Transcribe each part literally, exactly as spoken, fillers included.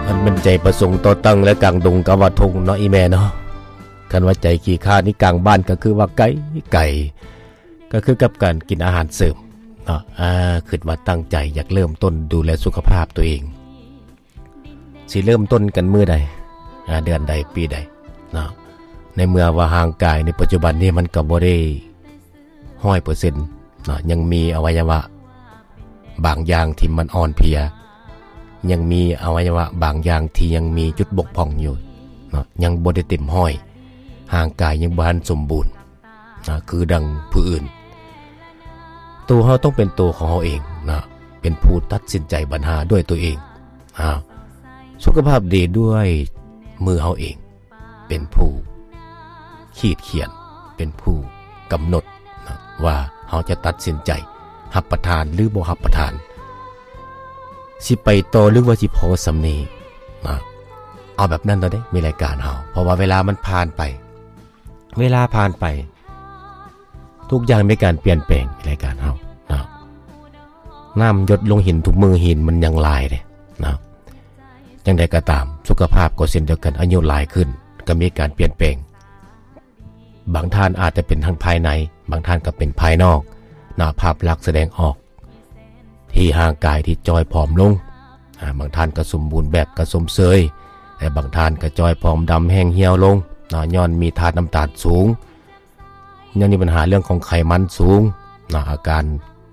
อันเป็นใจประสงค์ต่อตั้งและกลางดงกะว่าทงเนาะอีแม่เนาะคันว่าใจขี้ข้านี่กลางบ้านก็คือว่าไก่ไก่ก็คือกับการกินอาหารเสริมเนาะอ่าคิดว่าตั้งใจอยากเริ่มต้นดูแลสุขภาพตัวเองสิเริ่มต้นกันมื้อใดอ่าเดือนใดปีใดเนาะในเมื่อว่าห่างกายในปัจจุบันนี้มันก็บ่ได้ หนึ่งร้อยเปอร์เซ็นต์ เนาะยังมีอวัยวะบางอย่างที่มันอ่อนเพลียยังมีอวัยวะบางอย่างที่ยังมีจุดบกพร่องอยู่เนาะยังบ่ได้เต็มห้อยห่างกายยังบ่ทันสมบูรณ์นะคือดังผู้อื่นตัวเฮาต้องเป็นตัวของเฮาเองนะเป็นผู้ตัดสินใจปัญหาด้วยตัวเองอ้าวสุขภาพดีด้วยมือเฮาเองเป็นผู้ขีดเขียนเป็นผู้กำหนดนะว่าเฮาจะตัดสินใจรับประทานหรือบ่รับประทานสิไปต่อหรือว่าสิพอสำนีนะเอาแบบนั้นเนาะเด้มีรายการเฮาเพราะว่าเวลามันผ่านไปเวลาผ่านไปทุกอย่างมีการเปลี่ยนแปลงในรายการเฮานะน้ำหยดลงหินทุกมือหินมันยังลายเลยนะจังใดก็ตามสุขภาพก็เช่นเดียวกันอายุหลายขึ้นก็มีการเปลี่ยนแปลงบางท่านอาจจะเป็นทางภายในบางท่านก็เป็นภายนอกหน้าภาพลักษณ์แสดงออกที่ห่างกายที่จอยผอมลงบางท่านก็สมบูรณ์แบบก็สมเสยแต่บางท่านก็จอยผอมดำแห้งเหี่ยวลงนะย้อนมีธาตุน้ำตาลสูงยังมีปัญหาเรื่องของไขมันสูงนะอาการ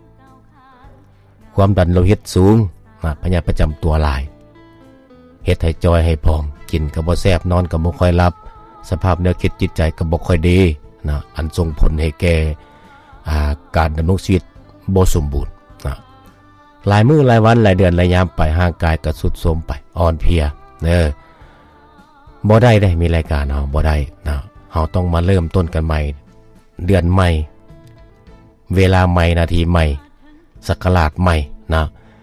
ความดันโลหิตสูงนะพยาธิประจำตัวหลายเฮ็ดให้จอยให้ผอมกินก็บ่แซ่บนอนก็บ่ค่อยหลับสภาพแนวคิดจิตใจก็บ่ค่อยดีนะอันส่งผลให้แก่อ่าการดำรงชีวิตบ่สมบูรณ์นะหลายมื้อหลายวันหลายเดือนหลายยามไปร่างกายก็ทรุดโทรมไปอ่อนเพลียเด้อบ่ได้ได้มีรายการเฮาบ่ได้นะเฮาต้องมาเริ่มต้นกันใหม่เดือนใหม่เวลาใหม่นาทีใหม่ศักราชใหม่นะ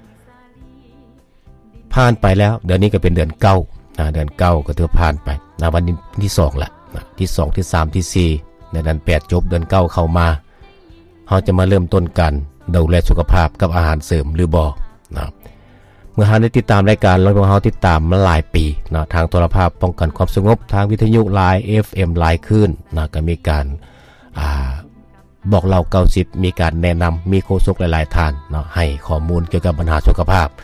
ผ่านไปแล้วเดือนนี้ก็เป็นเดือนเก้านะเดือนเก้าก็ถือผ่านไปนะวันนี้ที่สองละนะที่สองที่สามที่สี่ในเดือนแปดจบเดือนเก้าเข้ามาเฮาจะมาเริ่มต้นกันดูแลสุขภาพกับอาหารเสริมหรือบ่นะเมื่อเฮาได้ติดตามรายการแล้วเฮาติดตามมาหลายปีนะทางโทรภาพป้องกันความสงบทางวิทยุหลาย เอฟ เอ็ม หลายคลื่นนะก็มีการอ่าบอกเล่าเก้าสิบมีการแนะนำมีโฆษกหลายๆท่านเนาะให้ข้อมูลเกี่ยวกับปัญหาสุขภาพ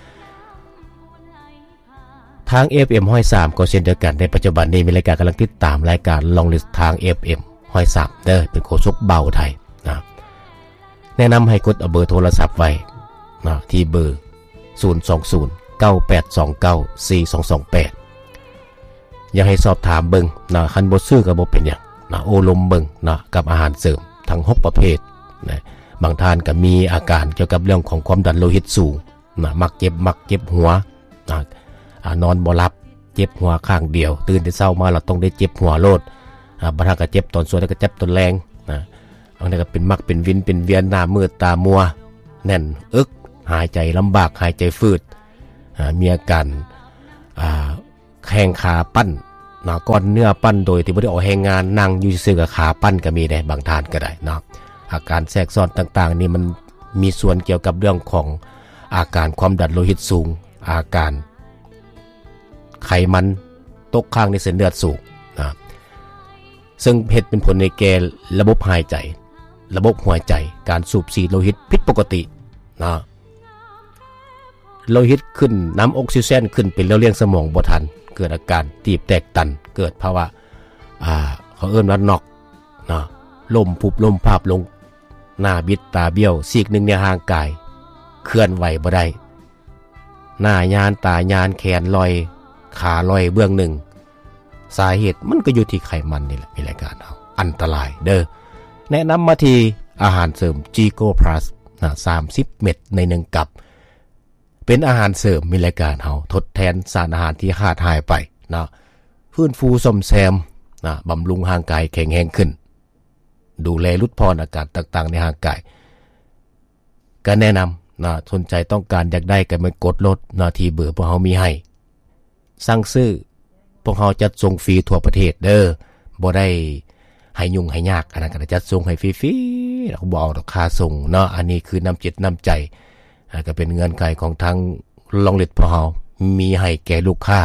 ทาง เอฟ เอ็ม หนึ่งศูนย์สามก็เช่นเดียวกันในปัจจุบันนี้มีรายการกำลังติดตามรายการลองลิสต์ทาง เอฟ เอ็ม หนึ่งศูนย์สามเด้อเป็นโฆษกเบาไทยนะแนะนำให้กดเอาเบอร์โทรศัพท์ไว้นะที่เบอร์ศูนย์ สอง ศูนย์ เก้า แปด สอง เก้า สี่ สอง สอง แปดอยากให้สอบถามเบิ่งนะคันบ่ซื้อก็บ่เป็นหยังนะโอลมเบิ่งนะกับอาหารเสริมทั้งหกประเภทนะบางท่านก็มีอาการเกี่ยวกับเรื่องของความดันโลหิตสูงนะมักเจ็บมักเจ็บหัวนะนอนบ่หลับเจ็บหัวข้างเดียวตื่นแต่เช้ามาเราต้องได้เจ็บหัวโลดอ่าบางท่านก็เจ็บตอนสวยแล้วก็เจ็บตอนแรงนะบางท่านก็เป็นมักเป็นวินเป็นเวียนหน้ามืดตามัวแน่นอึกหายใจลำบากหายใจฝืดอ่ามีอาการอ่าแข้งขาปั้นนะก้อนเนื้อปั้นโดยที่บ่ได้ออกแรงงานนั่งอยู่ซื่อๆกับขาปั้นก็มีได้บางท่านก็ได้นะอาการแทรกซ้อนต่างๆนี่มันมีส่วนเกี่ยวกับเรื่องของอาการความดันโลหิตสูงอาการไขมันตกค้างในเส้นเลือดสูงนะซึ่งเหตุเป็นผลในแก่ระบบหายใจระบบหัวใจการสูบฉีดโลหิตผิดปกตินะโลหิตขึ้นน้ำออกซิเจนขึ้นเป็นเลี้ยงสมองบ่ทันเกิดอาการตีบแตกตันเกิดภาวะอ่าเขาเอิ้นว่าน็อกนะลมพุบลมภาพลงหน้าบิดตาเบี้ยวซีกหนึ่งในร่างกายเคลื่อนไหวบ่ได้หน้ายานตายานแขนลอยขาลอยเบื้องหนึ่งสาเหตุมันก็อยู่ที่ไขมันนี่แหละมีรายการเอาอันตรายเด้อแนะนำมาที่อาหารเสริม Gigo Plus นะสามสิบเม็ดในหนึ่งกับเป็นอาหารเสริมมีรายการเฮาทดแทนสารอาหารที่ขาดหายไปนะฟื้นฟูซ่อมแซมนะบำรุงร่างกายแข็งแรงขึ้นดูแลลดพรอาการต่างๆในร่างกายก็แนะนำนะสนใจต้องการอยากได้ก็มันกดลดนาทีเบอร์พวกเฮามีให้สั่งซื้อพวกเฮาจัดส่งฟรีทั่วประเทศเด้อบ่ได้ให้ยุ่งให้ยากอันนั้นก็จัดส่งให้ฟรีๆแล้วก็บ่เอาราคาส่งเนาะอันนี้คือน้ำจิตน้ำใจก็เป็นเงื่อนไขของทางลองเล็ดพวกเฮามีให้แก่ลูกค้า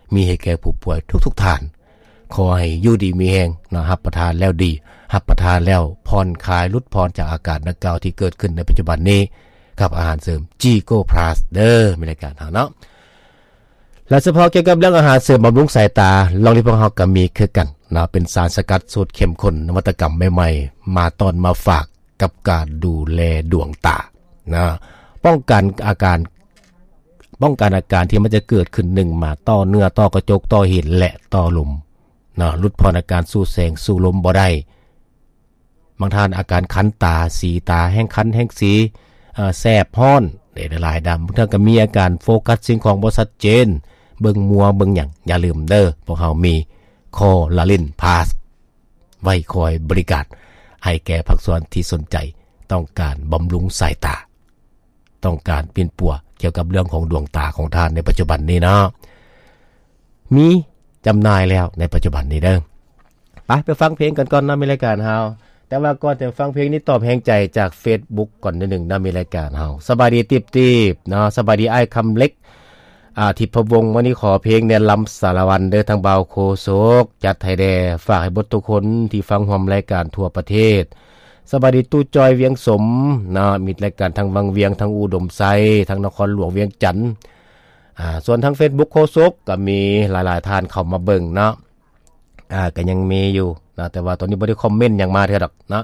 มีให้แก่ผู้ป่วยทุกๆท่านขอให้อยู่ดีมีแรงนะรับประทานแล้วดีรับประทานแล้วผ่อนคลายลดพรจากอาการดังกล่าวที่เกิดขึ้นในปัจจุบันนี้กับอาหารเสริม จี โก พลัส เด้อมีรายการเฮาเนาะและเฉพาะเกี่ยวกับเรื่องอาหารเสริมบำรุงสายตาลองที่พวกเฮาก็มีคือกันนะเป็นสารสกัดสูตรเข้มข้นนวัตกรรมใหม่ๆมาตอนมาฝากกับการดูแลดวงตานะป้องกันอาการป้องกันอาการที่มันจะเกิดขึ้นหนึ่งมาต่อเนื้อต่อกระจกต่อหินและต่อลมนะลดพรอาการสู้แสงสู้ลมบ่ได้บางท่านอาการคันตาสีตาแห้งคันแห้งสีเอ่อแสบร้อนได้หลายดำบางท่านก็มีอาการโฟกัสสิ่งของบ่ชัดเจนเบิ่งมัวเบิ่งหยังอย่าลืมเด้อพวกเฮามีคอลาลินพาสไว้คอยบริการให้แก่ภาคส่วนที่สนใจต้องการบำรุงสายตาต้องการเปลี่ยนปัวเกี่ยวกับเรื่องของดวงตาของท่านในปัจจุบันนี้เนาะมีจำหน่ายแล้วในปัจจุบันนี้เด้อไปไปฟังเพลงกันก่อนนะมีรายการเฮาแต่ว่าก่อนจะฟังเพลงนี้ตอบแห่งใจจาก Facebook ก่อนนิดนึงนะมีรายการเฮาสบายดีติบๆเนาะสบายดีอ้ายคำเล็กอ่าทิพวงศ์วันนี้ขอเพลงแนวลำสารวันเด้อทางเบาโคโซกจัดไทยแดฝากให้บททุกคนที่ฟังร่วมรายการทั่วประเทศสบายดีตู้จอยเวียงสมนะมีรายการทางวังเวียงทางอุดมไซทางนครหลวงเวียงจันทน์อ่าส่วนทาง Facebook โคโซกก็มีหลายๆท่านเข้ามาเบิ่งเนาะอ่าก็ยังมีอยู่นะแต่ว่าตอนนี้บ่ได้คอมเมนต์หยังมาเท่าดอกนะ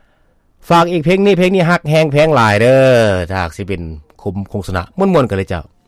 ฝากอีกเพลงนี้เพลงนี้ฮักแฮงแพงหลายเด้อถ้าหากสิเป็นคุมคงสนะม่วนๆกันเลยเจ้า